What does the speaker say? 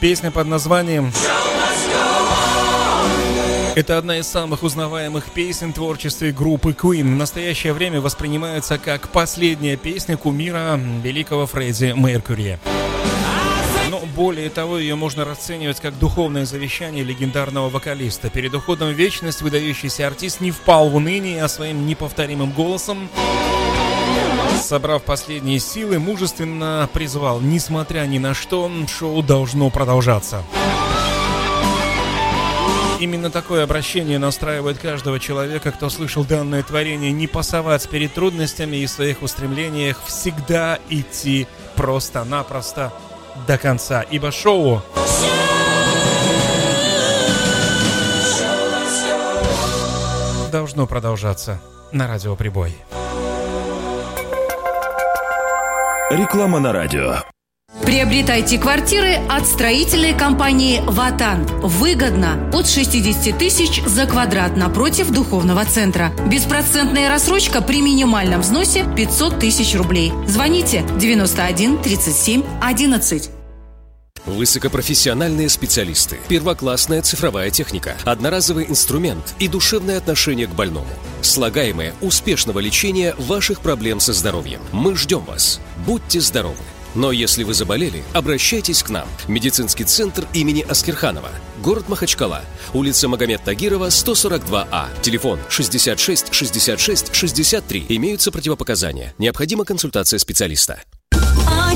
Песня под названием... Это одна из самых узнаваемых песен в творчестве группы Queen. В настоящее время воспринимается как последняя песня кумира великого Фредди Меркьюри. Но более того, ее можно расценивать как духовное завещание легендарного вокалиста. Перед уходом в вечность выдающийся артист не впал в уныние, а своим неповторимым голосом, собрав последние силы, мужественно призвал: несмотря ни на что, шоу должно продолжаться. Именно такое обращение настраивает каждого человека, кто слышал данное творение, не пасовать перед трудностями и в своих устремлениях всегда идти просто-напросто до конца, ибо шоу должно продолжаться на Радио Прибой. Реклама на радио. Приобретайте квартиры от строительной компании «Ватан». Выгодно от 60 тысяч за квадрат напротив духовного центра. Беспроцентная рассрочка при минимальном взносе 500 тысяч рублей. Звоните 91 37 11. Высокопрофессиональные специалисты, первоклассная цифровая техника, одноразовый инструмент и душевное отношение к больному. Слагаемое успешного лечения ваших проблем со здоровьем. Мы ждем вас. Будьте здоровы. Но если вы заболели, обращайтесь к нам. Медицинский центр имени Аскерханова. Город Махачкала. Улица Магомед Тагирова, 142А. Телефон 66 66 63. Имеются противопоказания. Необходима консультация специалиста.